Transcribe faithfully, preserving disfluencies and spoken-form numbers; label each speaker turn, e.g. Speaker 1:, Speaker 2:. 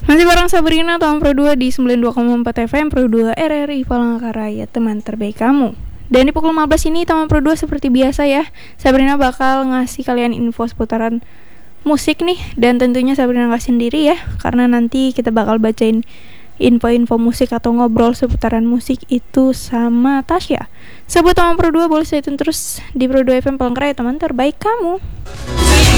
Speaker 1: Masih bareng Sabrina, Taman Pro dua di sembilan puluh dua koma empat F M Pro dua R R I Palangkaraya, teman terbaik kamu. Dan di pukul lima belas ini Taman Pro dua seperti biasa ya, Sabrina bakal ngasih kalian info seputaran musik nih. Dan tentunya Sabrina gak sendiri ya, karena nanti kita bakal bacain info-info musik atau ngobrol seputaran musik itu sama Tasya. Sebut Taman Pro dua, boleh stay tune terus di Pro dua F M Palangkaraya, teman terbaik kamu.